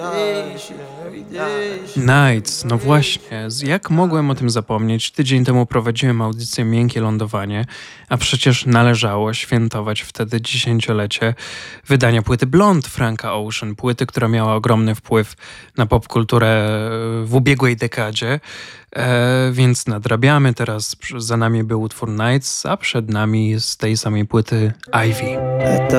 Nights, no właśnie, jak mogłem o tym zapomnieć? Tydzień temu prowadziłem audycję Miękkie Lądowanie, a przecież należało świętować wtedy dziesięciolecie wydania płyty Blond Franka Ocean, płyty, która miała ogromny wpływ na popkulturę w ubiegłej dekadzie, więc nadrabiamy. Teraz za nami był utwór Nights, a przed nami z tej samej płyty Ivy.